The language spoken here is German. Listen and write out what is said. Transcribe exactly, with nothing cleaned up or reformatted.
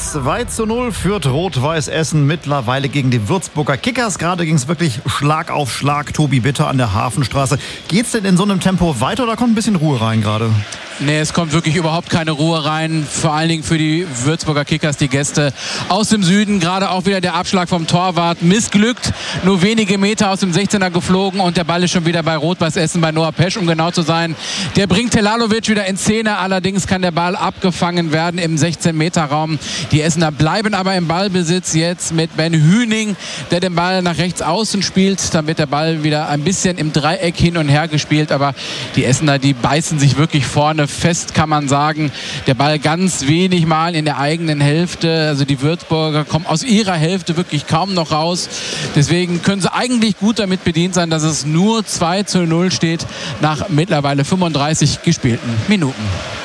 zwei zu null führt Rot-Weiß Essen mittlerweile gegen die Würzburger Kickers. Gerade ging es wirklich Schlag auf Schlag. Tobi Bitter an der Hafenstraße. Geht's denn in so einem Tempo weiter oder kommt ein bisschen Ruhe rein gerade? Nee, es kommt wirklich überhaupt keine Ruhe rein. Vor allen Dingen für die Würzburger Kickers, die Gäste aus dem Süden. Gerade auch wieder der Abschlag vom Torwart. Missglückt, nur wenige Meter aus dem sechzehner geflogen und der Ball ist schon wieder bei Rot-Weiß Essen, bei Noah Pesch, um genau zu sein. Der bringt Telalovic wieder in Szene. Allerdings kann der Ball abgefangen werden im sechzehn-Meter-Raum. Die Essener bleiben aber im Ballbesitz jetzt mit Ben Hüning, der den Ball nach rechts außen spielt. Dann wird der Ball wieder ein bisschen im Dreieck hin und her gespielt. Aber die Essener, die beißen sich wirklich vorne fest, kann man sagen. Der Ball ganz wenig mal in der eigenen Hälfte. Also die Würzburger kommen aus ihrer Hälfte wirklich kaum noch raus. Deswegen können sie eigentlich gut damit bedient sein, dass es nur zwei zu null steht nach mittlerweile fünfunddreißig gespielten Minuten.